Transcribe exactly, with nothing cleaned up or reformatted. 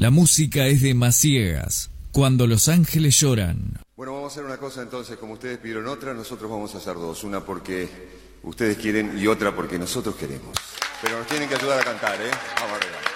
La música es de Maciegas, Cuando los ángeles lloran. Bueno, vamos a hacer una cosa entonces, como ustedes pidieron otra, nosotros vamos a hacer dos. Una porque ustedes quieren y otra porque nosotros queremos. Pero nos tienen que ayudar a cantar, ¿eh? Vamos arriba.